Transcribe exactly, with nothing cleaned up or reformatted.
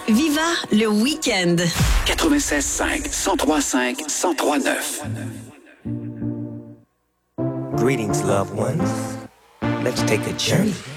Viva le week-end. quatre-vingt-seize cinq, cent trois cinq, cent trois neuf. Greetings, loved ones. Let's take a journey